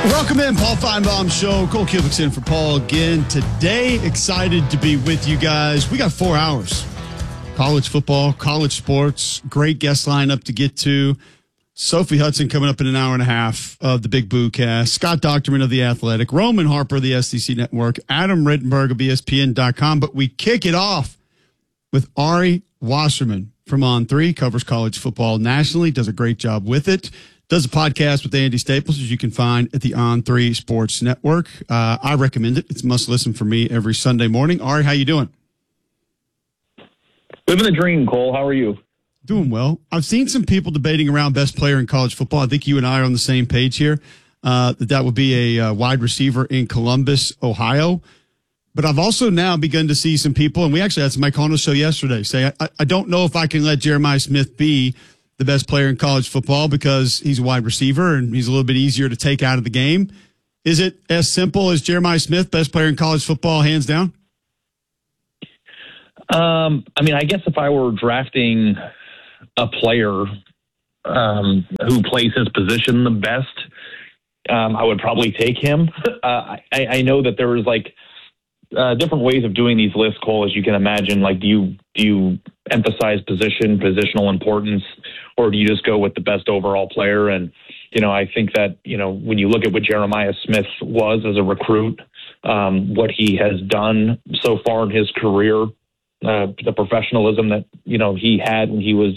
Welcome in, Paul Feinbaum Show. Cole Kubik's in for Paul again. Today, excited to be with you guys. We got 4 hours. College football, college sports, great guest lineup to get to. Sophie Hudson coming up in an hour and a half of the Big Boo Cast. Scott Docterman of The Athletic. Roman Harper of the SEC Network. Adam Rittenberg of ESPN.com. But we kick it off with Ari Wasserman from On3. Covers college football nationally. Does a great job with it. Does a podcast with Andy Staples, as you can find at the On3 Sports Network. I recommend it. It's a must listen for me every Sunday morning. Ari, how you doing? Living the dream, Cole. How are you? Doing well. I've seen some people debating around best player in college football. I think you and I are on the same page here. That would be a wide receiver in Columbus, Ohio. But I've also now begun to see some people, and we actually had somebody on the show yesterday, say, I don't know if I can let Jeremiah Smith be the best player in college football because he's a wide receiver and he's a little bit easier to take out of the game. Is it as simple as Jeremiah Smith, best player in college football, hands down? I guess if I were drafting a player who plays his position the best, I would probably take him. I know that there is different ways of doing these lists, Cole, as you can imagine. Like, do you emphasize positional importance, or do you just go with the best overall player? And, I think that, when you look at what Jeremiah Smith was as a recruit, what he has done so far in his career, the professionalism that, he had when he was,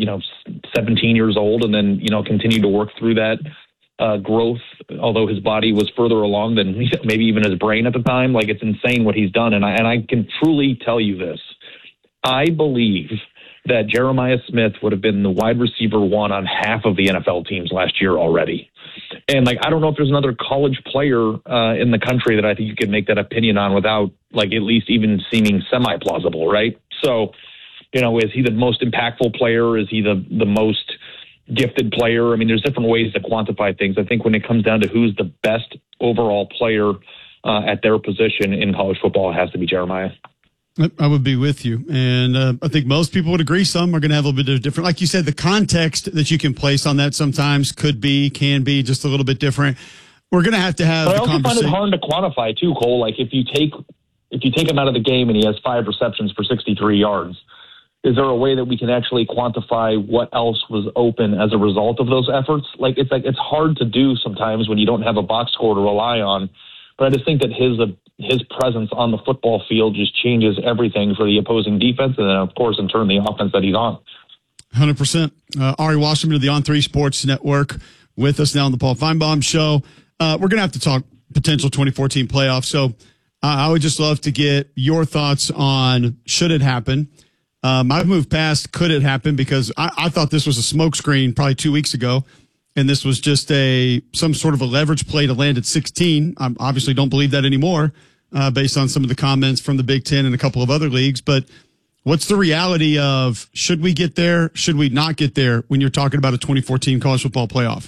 17 years old, and then, continued to work through that growth, although his body was further along than maybe even his brain at the time. Like, it's insane what he's done. And I can truly tell you this. I believe that Jeremiah Smith would have been the wide receiver one on half of the NFL teams last year already. And I don't know if there's another college player in the country that I think you could make that opinion on without at least even seeming semi-plausible, right? So, is he the most impactful player? Is he the most gifted player? I mean, there's different ways to quantify things. I think when it comes down to who's the best overall player at their position in college football, it has to be Jeremiah. I would be with you. And I think most people would agree. Some are going to have a little bit of different. Like you said, the context that you can place on that sometimes can be just a little bit different. We're going to have the conversation. I also find it hard to quantify too, Cole. Like, if you take him out of the game and he has 5 receptions for 63 yards, is there a way that we can actually quantify what else was open as a result of those efforts? It's hard to do sometimes when you don't have a box score to rely on. But I just think that his presence on the football field just changes everything for the opposing defense, and then, of course, in turn, the offense that he's on. 100%. Ari Wasserman of the On3 Sports Network with us now on the Paul Feinbaum Show. We're going to have to talk potential 2014 playoffs. So I would just love to get your thoughts on should it happen. I've moved past could it happen because I thought this was a smokescreen probably 2 weeks ago, and this was just some sort of a leverage play to land at 16. I obviously don't believe that anymore based on some of the comments from the Big Ten and a couple of other leagues. But what's the reality of should we get there, should we not get there when you're talking about a 2014 college football playoff?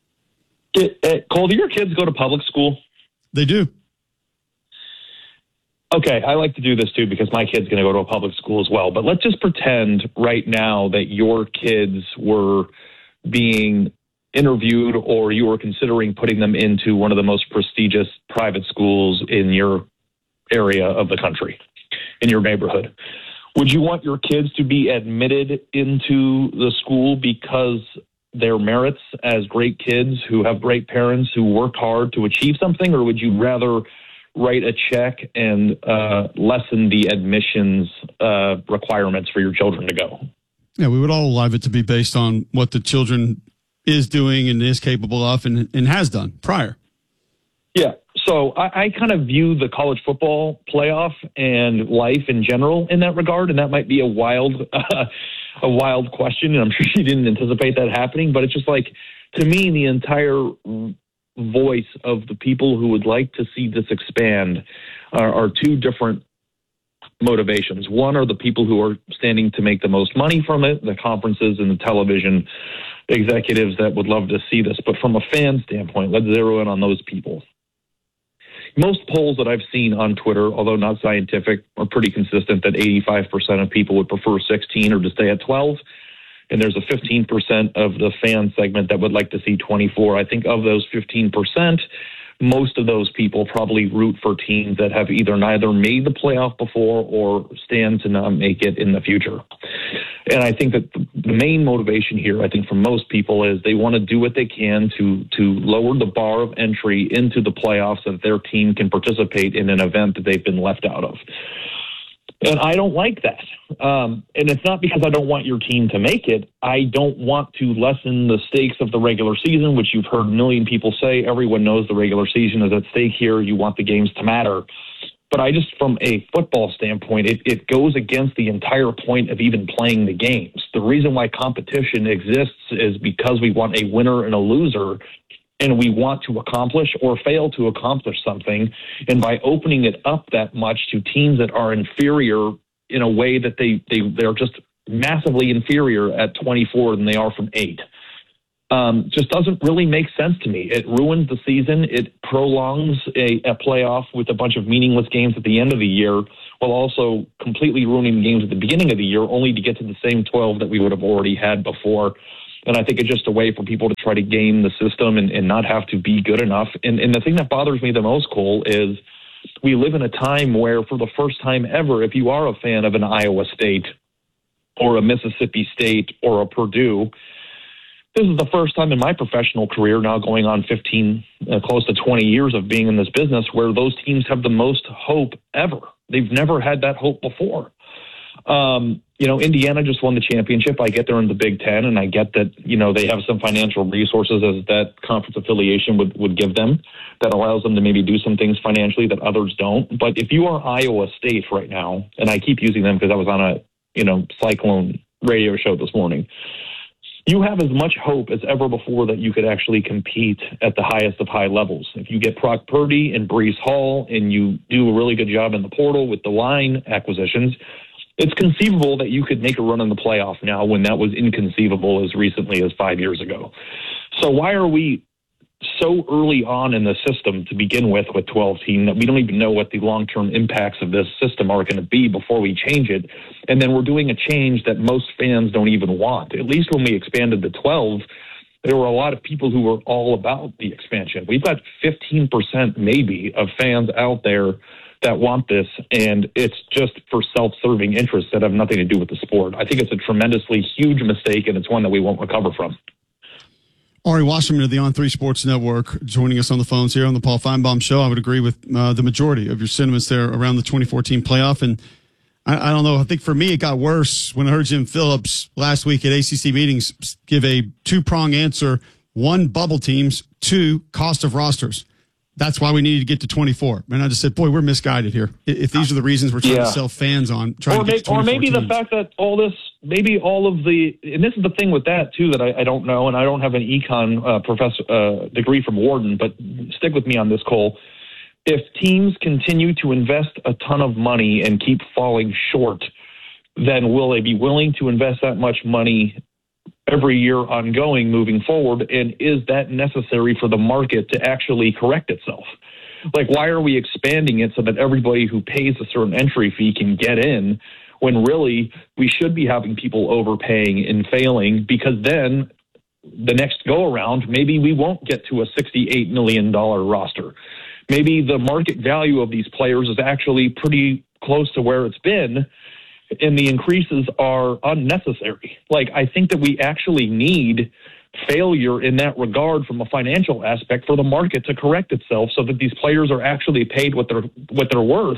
Cole, do your kids go to public school? They do. Okay, I like to do this too because my kid's going to go to a public school as well. But let's just pretend right now that your kids were being interviewed or you were considering putting them into one of the most prestigious private schools in your area of the country, in your neighborhood. Would you want your kids to be admitted into the school because their merits as great kids who have great parents who worked hard to achieve something, or would you rather write a check and lessen the admissions requirements for your children to go? Yeah, we would all love it to be based on what the children is doing and is capable of and has done prior. Yeah. So I kind of view the college football playoff and life in general in that regard, and that might be a wild question, and I'm sure you didn't anticipate that happening, but it's just like, to me, the entire voice of the people who would like to see this expand are two different motivations. One are the people who are standing to make the most money from it, the conferences and the television executives that would love to see this. But from a fan standpoint, let's zero in on those people. Most polls that I've seen on Twitter, although not scientific, are pretty consistent that 85% of people would prefer 16 or to stay at 12. and there's a 15% of the fan segment that would like to see 24. I think of those 15%, most of those people probably root for teams that have either neither made the playoff before or stand to not make it in the future. And I think that the main motivation here, I think for most people, is they want to do what they can to lower the bar of entry into the playoffs so that their team can participate in an event that they've been left out of. And I don't like that. And it's not because I don't want your team to make it. I don't want to lessen the stakes of the regular season, which you've heard a million people say. Everyone knows the regular season is at stake here. You want the games to matter. But I just, from a football standpoint, it goes against the entire point of even playing the games. The reason why competition exists is because we want a winner and a loser, and we want to accomplish or fail to accomplish something. And by opening it up that much to teams that are inferior in a way that they're just massively inferior at 24 than they are from 8, just doesn't really make sense to me. It ruins the season. It prolongs a playoff with a bunch of meaningless games at the end of the year, while also completely ruining the games at the beginning of the year, only to get to the same 12 that we would have already had before. And I think it's just a way for people to try to game the system and not have to be good enough. And the thing that bothers me the most, Cole, is we live in a time where, for the first time ever, if you are a fan of an Iowa State or a Mississippi State or a Purdue, this is the first time in my professional career, now going on 15, close to 20 years of being in this business, where those teams have the most hope ever. They've never had that hope before. Indiana just won the championship. I get they're in the Big Ten, and I get that, they have some financial resources as that conference affiliation would give them that allows them to maybe do some things financially that others don't. But if you are Iowa State right now, and I keep using them because I was on a, Cyclone radio show this morning, you have as much hope as ever before that you could actually compete at the highest of high levels. If you get Brock Purdy and Breece Hall and you do a really good job in the portal with the line acquisitions, it's conceivable that you could make a run in the playoff now when that was inconceivable as recently as 5 years ago. So why are we so early on in the system to begin with 12 team that we don't even know what the long-term impacts of this system are going to be before we change it? And then we're doing a change that most fans don't even want. At least when we expanded to 12, there were a lot of people who were all about the expansion. We've got 15% maybe of fans out there that want this, and it's just for self-serving interests that have nothing to do with the sport. I think it's a tremendously huge mistake, and it's one that we won't recover from. Ari Wasserman of the On3 Sports Network joining us on the phones here on the Paul Feinbaum Show. I would agree with the majority of your sentiments there around the 2014 playoff. And I don't know, I think for me it got worse when I heard Jim Phillips last week at ACC meetings give a two-prong answer. 1, bubble teams. 2, cost of rosters. That's why we needed to get to 24. And I just said, boy, we're misguided here. If these are the reasons we're trying to sell fans on, or maybe the fact that all this, maybe all of the, and this is the thing with that too that I don't know, and I don't have an econ professor degree from Wharton, but stick with me on this, Cole. If teams continue to invest a ton of money and keep falling short, then will they be willing to invest that much money every year ongoing moving forward? And is that necessary for the market to actually correct itself? Like, why are we expanding it so that everybody who pays a certain entry fee can get in, when really we should be having people overpaying and failing? Because then the next go around, maybe we won't get to a $68 million roster. Maybe the market value of these players is actually pretty close to where it's been, and the increases are unnecessary. Like, I think that we actually need failure in that regard from a financial aspect for the market to correct itself so that these players are actually paid what they're worth.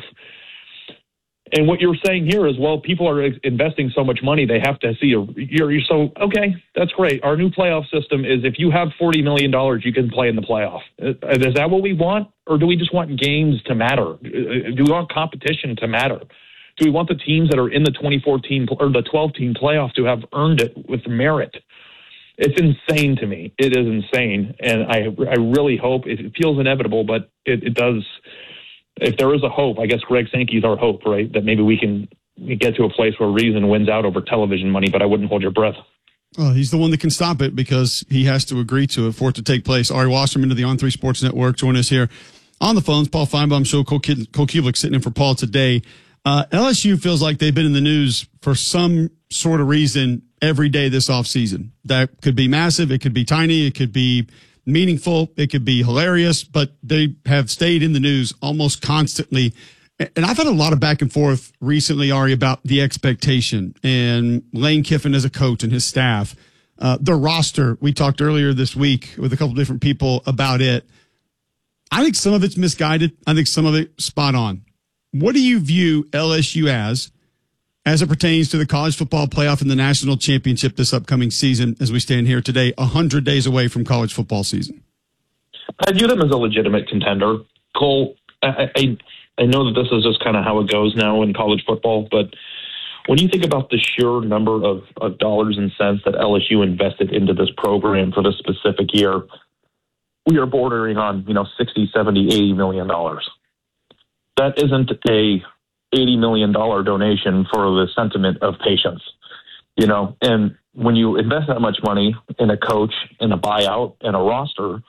And what you're saying here is, well, people are investing so much money, they have to see you're so, okay, that's great. Our new playoff system is if you have $40 million, you can play in the playoff. Is that what we want? Or do we just want games to matter? Do we want competition to matter? Do we want the teams that are in the 2014 or the 12-team playoff to have earned it with merit? It's insane to me. It is insane. And I really hope, it feels inevitable, but it does. If there is a hope, I guess Greg Sankey's our hope, right? That maybe we can get to a place where reason wins out over television money, but I wouldn't hold your breath. Well, he's the one that can stop it because he has to agree to it for it to take place. Ari Wasserman of the On3 Sports Network join us here on the phones. Paul Feinbaum Show, Cole Kubelik sitting in for Paul today. LSU feels like they've been in the news for some sort of reason every day this offseason. That could be massive. It could be tiny. It could be meaningful. It could be hilarious, but they have stayed in the news almost constantly. And I've had a lot of back and forth recently, Ari, about the expectation and Lane Kiffin as a coach and his staff. The roster, we talked earlier this week with a couple different people about it. I think some of it's misguided. I think some of it spot on. What do you view LSU as it pertains to the college football playoff and the national championship this upcoming season as we stand here today, 100 days away from college football season? I view them as a legitimate contender. Cole, I know that this is just kind of how it goes now in college football, but when you think about the sheer number of dollars and cents that LSU invested into this program for this specific year, we are bordering on, 60, 70, $80 million. That isn't a $80 million donation for the sentiment of patience, and when you invest that much money in a coach, in a buyout, and a roster,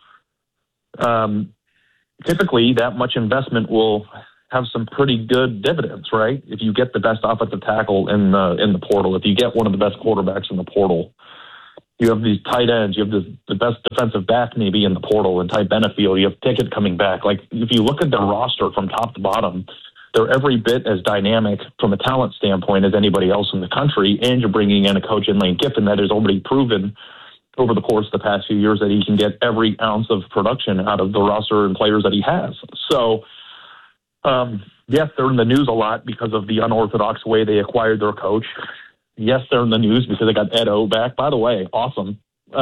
typically that much investment will have some pretty good dividends, right? If you get the best offensive tackle in the portal, if you get one of the best quarterbacks in the portal, you have these tight ends, you have the best defensive back maybe in the portal, and Ty Benefield, you have Pickett coming back. Like, if you look at their roster from top to bottom, they're every bit as dynamic from a talent standpoint as anybody else in the country, and you're bringing in a coach in Lane Kiffin that has already proven over the course of the past few years that he can get every ounce of production out of the roster and players that he has. So, yes, they're in the news a lot because of the unorthodox way they acquired their coach. Yes, they're in the news because they got Ed O back. By the way, awesome.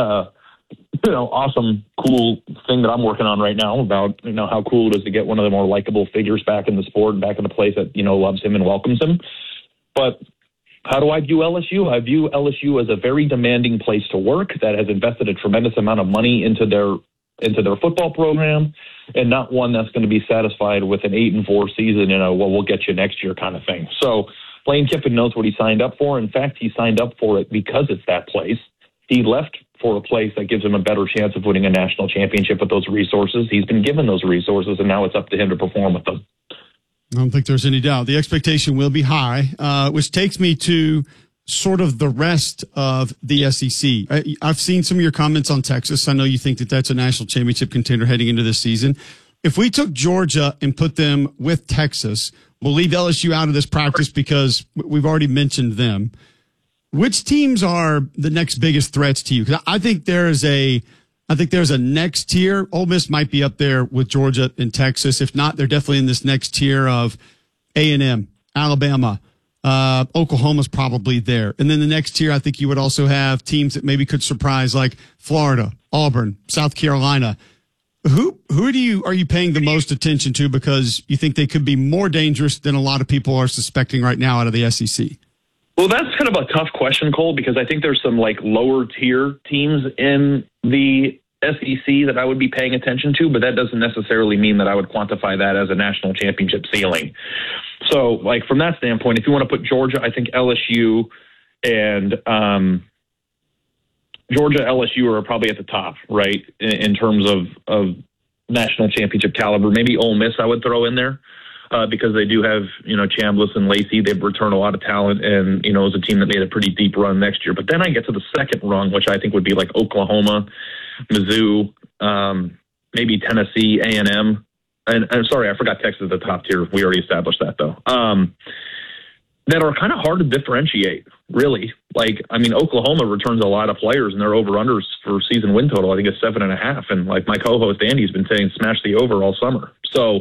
Awesome, cool thing that I'm working on right now about, how cool it is to get one of the more likable figures back in the sport and back in the place that, loves him and welcomes him. But how do I view LSU? I view LSU as a very demanding place to work that has invested a tremendous amount of money into their football program, and not one that's going to be satisfied with an 8-4 season, we'll get you next year kind of thing. So Lane Kiffin knows what he signed up for. In fact, he signed up for it because it's that place. He left for a place that gives him a better chance of winning a national championship with those resources. He's been given those resources, and now it's up to him to perform with them. I don't think there's any doubt. The expectation will be high, which takes me to sort of the rest of the SEC. I've seen some of your comments on Texas. I know you think that that's a national championship contender heading into this season. If we took Georgia and put them with Texas, we'll leave LSU out of this practice because we've already mentioned them. Which teams are the next biggest threats to you? Because I think there's a next tier. Ole Miss might be up there with Georgia and Texas. If not, they're definitely in this next tier of A&M, Alabama, Oklahoma's probably there. And then the next tier, I think you would also have teams that maybe could surprise, like Florida, Auburn, South Carolina. Who are you paying the most attention to because you think they could be more dangerous than a lot of people are suspecting right now out of the SEC? Well, that's kind of a tough question, Cole, because I think there's some lower tier teams in the SEC that I would be paying attention to, but that doesn't necessarily mean that I would quantify that as a national championship ceiling. So, from that standpoint, if you want to put Georgia, I think LSU and LSU are probably at the top, right, in terms of national championship caliber. Maybe Ole Miss I would throw in there. Because they do have, Chambliss and Lacey. They've returned a lot of talent and, is a team that made a pretty deep run next year. But then I get to the second rung, which I think would be like Oklahoma, Mizzou, maybe Tennessee, A&M. And I'm sorry, I forgot Texas at the top tier. We already established that, though. That are kind of hard to differentiate, really. Oklahoma returns a lot of players, and their over-unders for season win total, I think, is 7.5. And, my co-host Andy's been saying smash the over all summer. So,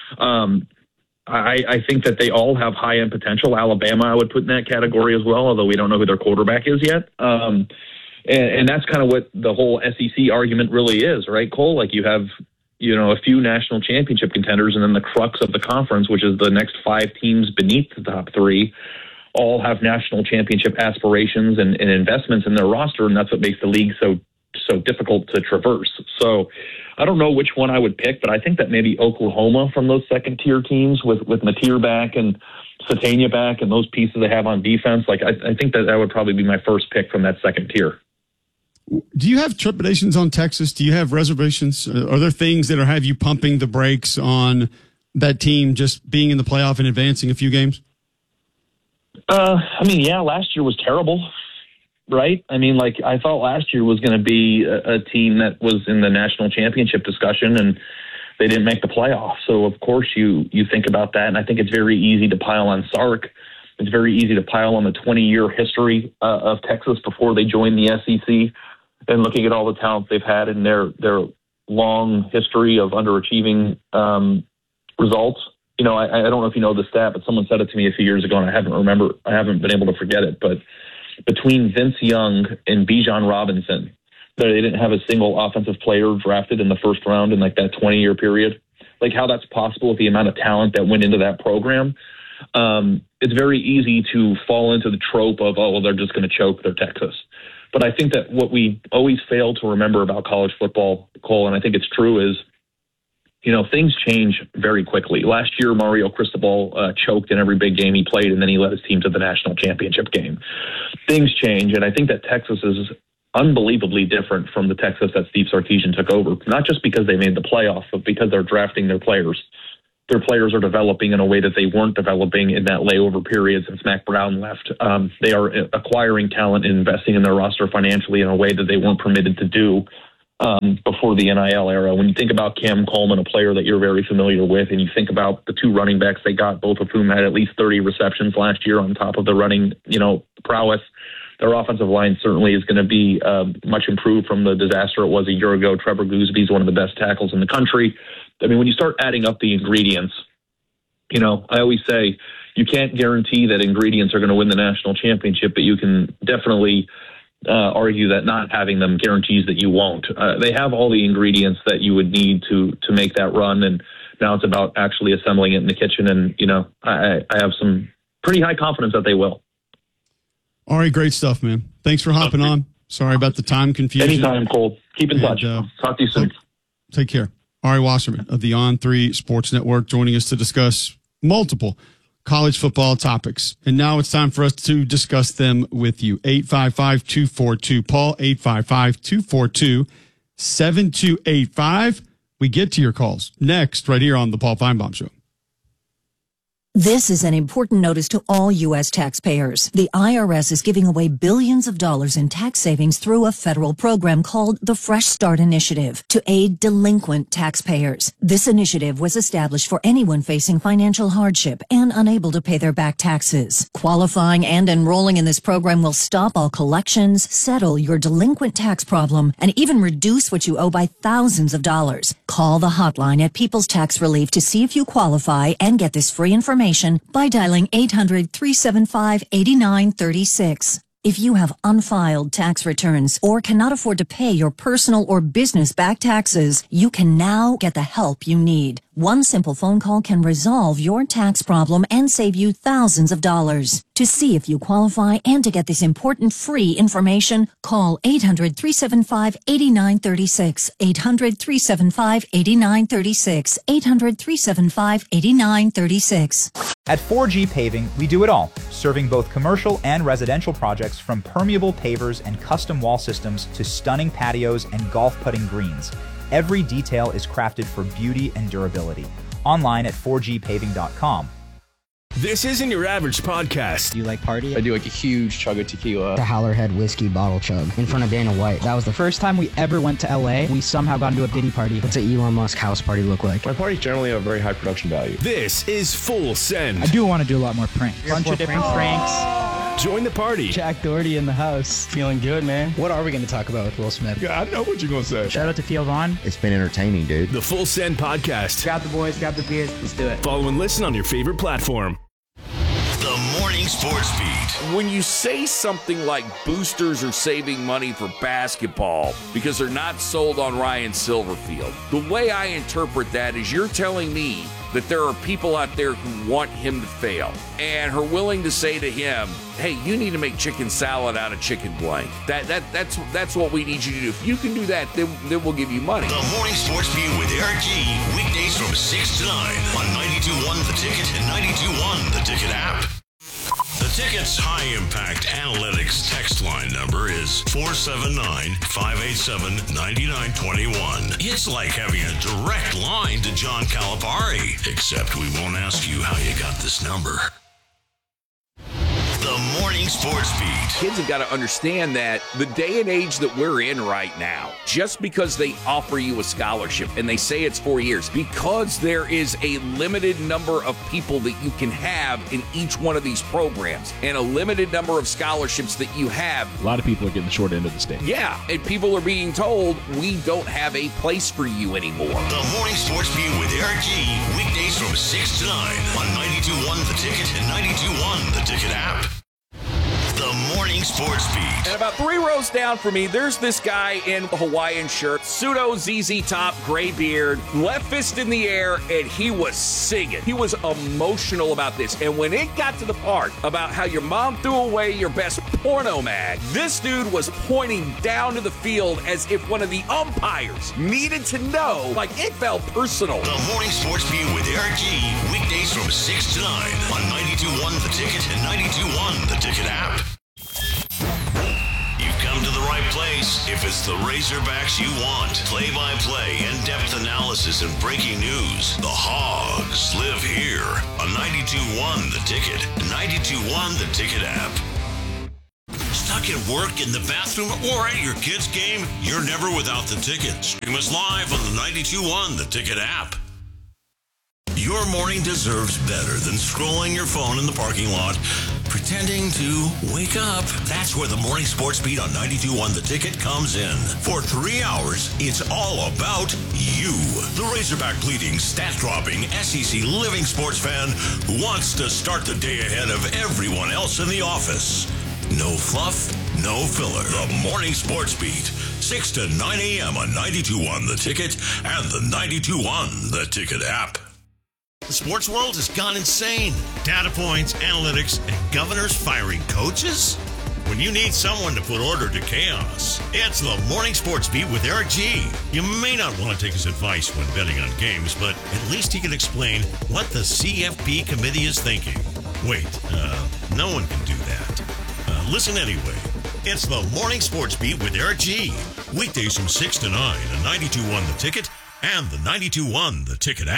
I think that they all have high-end potential. Alabama, I would put in that category as well, although we don't know who their quarterback is yet. And that's kind of what the whole SEC argument really is, right, Cole? You have, a few national championship contenders, and then the crux of the conference, which is the next 5 teams beneath the top 3, all have national championship aspirations and investments in their roster, and that's what makes the league so difficult to traverse. So I don't know which one I would pick, but I think that maybe Oklahoma from those second-tier teams with Mateer back and Satania back and those pieces they have on defense, I think that would probably be my first pick from that second tier. Do you have trepidations on Texas? Do you have reservations? Are there things that have you pumping the brakes on that team just being in the playoff and advancing a few games? Last year was terrible. right? I mean, like, I thought last year was going to be a team that was in the national championship discussion, and they didn't make the playoffs. So, of course, you think about that, and I think it's very easy to pile on Sark. It's very easy to pile on the 20-year history of Texas before they joined the SEC, and looking at all the talent they've had in their long history of underachieving results. You know, I don't know if you know the stat, but someone said it to me a few years ago, and I haven't been able to forget it. But between Vince Young and Bijan Robinson, they didn't have a single offensive player drafted in the first round in like that 20-year period. Like, how that's possible with the amount of talent that went into that program. It's very easy to fall into the trope of, oh, well, they're just going to choke, they're Texas. But I think that what we always fail to remember about college football, Cole, and I think it's true, is, you know, things change very quickly. Last year, Mario Cristobal choked in every big game he played, and then he led his team to the national championship game. Things change, and I think that Texas is unbelievably different from the Texas that Steve Sarkisian took over, not just because they made the playoffs, but because they're drafting their players. Their players are developing in a way that they weren't developing in that layover period since Mack Brown left. They are acquiring talent and investing in their roster financially in a way that they weren't permitted to do before the NIL era. When you think about Cam Coleman, a player that you're very familiar with, and you think about the two running backs they got, both of whom had at least 30 receptions last year on top of the running, prowess, their offensive line certainly is going to be much improved from the disaster it was a year ago. Trevor Gooseby is one of the best tackles in the country. I mean, when you start adding up the ingredients, I always say you can't guarantee that ingredients are going to win the national championship, but you can definitely argue that not having them guarantees that you won't. They have all the ingredients that you would need to make that run, and now it's about actually assembling it in the kitchen. And, I have some pretty high confidence that they will. All right, great stuff, man. Thanks for hopping on. Sorry about the time confusion. Anytime, Cole. Keep in touch. Talk to you soon. Take care. Ari Wasserman of the On3 Sports Network joining us to discuss multiple college football topics. And now it's time for us to discuss them with you. 855-242-PAUL, 855-242-7285. We get to your calls next right here on the Paul Feinbaum Show. This is an important notice to all U.S. taxpayers. The IRS is giving away billions of dollars in tax savings through a federal program called the Fresh Start Initiative to aid delinquent taxpayers. This initiative was established for anyone facing financial hardship and unable to pay their back taxes. Qualifying and enrolling in this program will stop all collections, settle your delinquent tax problem, and even reduce what you owe by thousands of dollars. Call the hotline at People's Tax Relief to see if you qualify and get this free information by dialing 800-375-8936. If you have unfiled tax returns or cannot afford to pay your personal or business back taxes, you can now get the help you need. One simple phone call can resolve your tax problem and save you thousands of dollars. To see if you qualify and to get this important free information, call 800-375-8936, 800-375-8936, 800-375-8936. At 4G Paving, we do it all, serving both commercial and residential projects from permeable pavers and custom wall systems to stunning patios and golf putting greens. Every detail is crafted for beauty and durability. Online at 4gpaving.com. This isn't your average podcast. Do you like party? I do like a huge chug of tequila. The Howlerhead whiskey bottle chug in front of Dana White. That was the first time we ever went to LA. We somehow got into a Diddy party. What's an Elon Musk house party look like? My parties generally have very high production value. This is Full Send. I do want to do a lot more pranks. Bunch of different pranks. Join the party. Jack Doherty in the house. Feeling good, man. What are we going to talk about with Will Smith? Yeah, I know what you're going to say. Shout out to Theo Vaughn. It's been entertaining, dude. The Full Send podcast. Grab the boys, grab the beers. Let's do it. Follow and listen on your favorite platform. The Morning Sports Beat. When you say something like boosters are saving money for basketball because they're not sold on Ryan Silverfield, the way I interpret that is you're telling me that there are people out there who want him to fail and are willing to say to him, hey, you need to make chicken salad out of chicken blank. That's what we need you to do. If you can do that, then we'll give you money. The Morning Sports Beat with Eric G. Weekdays from 6 to 9 on 92.1 The Ticket and 92.1 The Ticket app. The Ticket's high-impact analytics text line number is 479-587-9921. It's like having a direct line to John Calipari, except we won't ask you how you got this number. The Morning Sports Beat. Kids have got to understand that the day and age that we're in right now, just because they offer you a scholarship and they say it's 4 years, because there is a limited number of people that you can have in each one of these programs and a limited number of scholarships that you have. A lot of people are getting the short end of the stick. Yeah, and people are being told, we don't have a place for you anymore. The Morning Sports Beat with Eric G. Weekdays from 6 to 9 on 92.1 The Ticket and 92.1 The Ticket app. The Morning Sports Beat. And about 3 rows down from me, there's this guy in a Hawaiian shirt, pseudo ZZ Top, gray beard, left fist in the air, and he was singing. He was emotional about this. And when it got to the part about how your mom threw away your best porno mag, this dude was pointing down to the field as if one of the umpires needed to know, like it felt personal. The Morning Sports Beat with Eric G. Weekdays from 6 to 9 on 92.1 The Ticket and 92.1 The Ticket app. You've come to the right place if it's the Razorbacks you want. Play-by-play, in-depth analysis, and breaking news. The Hogs live here on 92.1 The Ticket and 92.1 The Ticket app. Stuck at work, in the bathroom, or at your kid's game? You're never without The Ticket. Stream us live on the 92.1 The Ticket app. Your morning deserves better than scrolling your phone in the parking lot, pretending to wake up. That's where the Morning Sports Beat on 92.1 The Ticket comes in. For 3 hours, it's all about you. The Razorback bleeding, stat-dropping, SEC living sports fan who wants to start the day ahead of everyone else in the office. No fluff, no filler. The Morning Sports Beat, 6 to 9 a.m. on 92.1 The Ticket and the 92.1 The Ticket app. The sports world has gone insane. Data points, analytics, and governors firing coaches? When you need someone to put order to chaos, it's the Morning Sports Beat with Eric G. You may not want to take his advice when betting on games, but at least he can explain what the CFP committee is thinking. Wait, no one can do that. Listen anyway. It's the Morning Sports Beat with Eric G. Weekdays from 6 to 9 on 92.1 The Ticket and the 92.1 The Ticket app.